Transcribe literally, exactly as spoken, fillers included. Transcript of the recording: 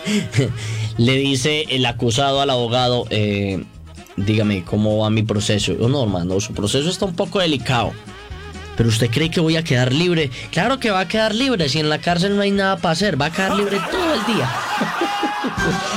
Le dice el acusado al abogado, eh, dígame, ¿cómo va mi proceso? Yo, no, hermano, su proceso está un poco delicado. ¿Pero usted cree que voy a quedar libre? Claro que va a quedar libre, si en la cárcel no hay nada para hacer, va a quedar libre todo el día.